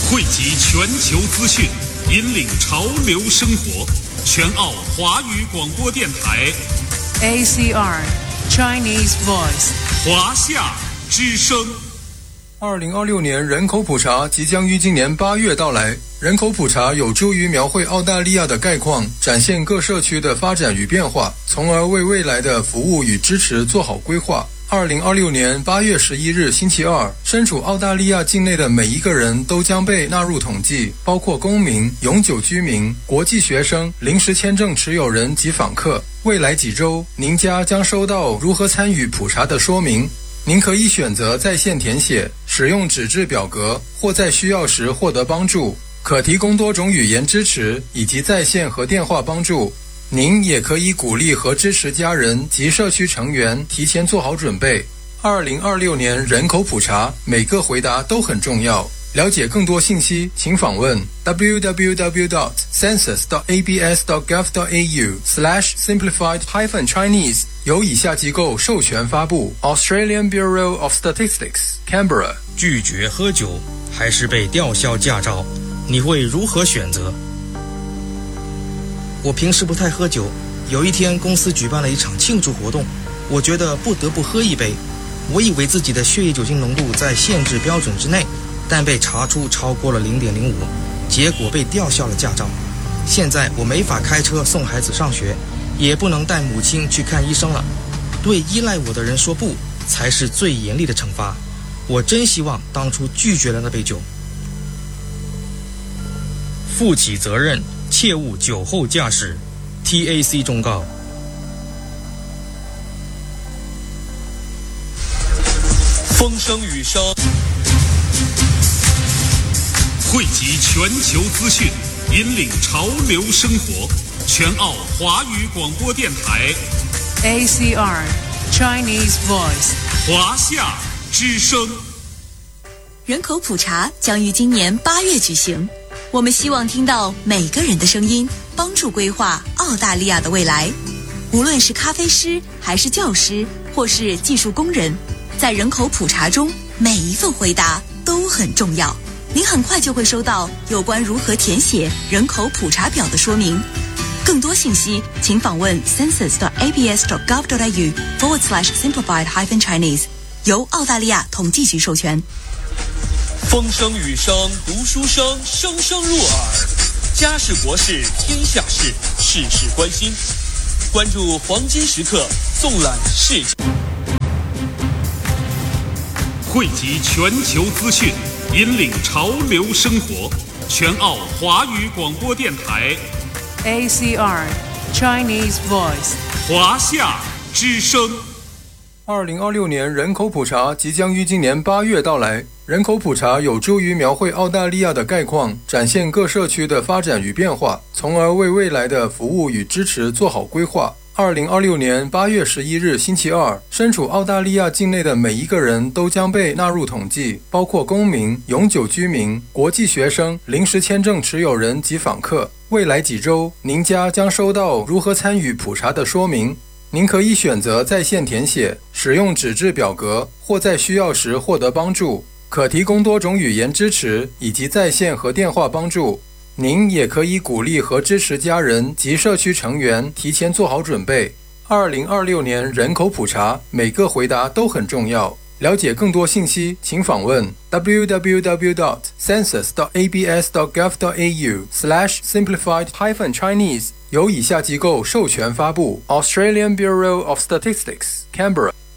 汇集全球资讯，引领潮流生活。全澳华语广播电台 ACR Chinese Voice 华夏之声。 2026年人口普查即将于今年8月到来。人口普查有助于描绘澳大利亚的概况，展现各社区的发展与变化，从而为未来的服务与支持做好规划。2026年8月11日星期二，身处澳大利亚境内的每一个人都将被纳入统计，包括公民、永久居民、国际学生、临时签证持有人及访客。未来几周，您家将收到如何参与普查的说明。您可以选择在线填写，使用纸质表格，或在需要时获得帮助，可提供多种语言支持以及在线和电话帮助。您也可以鼓励和支持家人及社区成员提前做好准备。2026年人口普查，每个回答都很重要。了解更多信息，请访问 www.census.abs.gov.au/simplified-chinese， 由以下机构授权发布 Australian Bureau of Statistics Canberra。 拒绝喝酒还是被吊销驾照，你会如何选择？我平时不太喝酒，有一天公司举办了一场庆祝活动，我觉得不得不喝一杯。我以为自己的血液酒精浓度在限制标准之内，但被查出超过了 0.05， 结果被吊销了驾照。现在我没法开车送孩子上学，也不能带母亲去看医生了。对依赖我的人说不，才是最严厉的惩罚。我真希望当初拒绝了那杯酒。负起责任，切勿酒后驾驶。 TAC 忠告。 风声雨声，汇集全球资讯，引领潮流生活。全澳华语广播电台 ACR Chinese Voice 华夏之声。 人口普查将于今年8月举行，我们希望听到每个人的声音，帮助规划澳大利亚的未来。无论是咖啡师，还是教师，或是技术工人，在人口普查中，每一份回答都很重要。您很快就会收到有关如何填写人口普查表的说明。更多信息，请访问 census.abs.gov.au/simplified-chinese， 由澳大利亚统计局授权。 风声雨声读书声，声声入耳。家事国事天下事，事事关心。关注黄金时刻，纵览世界。 汇集全球资讯，引领潮流生活。全澳华语广播电台 ACR Chinese Voice 华夏之声。 2026年人口普查即将于今年8月到来。人口普查有助于描绘澳大利亚的概况，展现各社区的发展与变化，从而为未来的服务与支持做好规划。2026年8月11日星期二，身处澳大利亚境内的每一个人都将被纳入统计，包括公民、永久居民、国际学生、临时签证持有人及访客。未来几周，您家将收到如何参与普查的说明。您可以选择在线填写，使用纸质表格，或在需要时获得帮助，可提供多种语言支持以及在线和电话帮助。您也可以鼓励和支持家人及社区成员提前做好准备。2026年人口普查，每个回答都很重要。了解更多信息，请访问 www.census.abs.gov.au/simplified-chinese， 由以下机构授权发布 Australian Bureau of Statistics Canberra。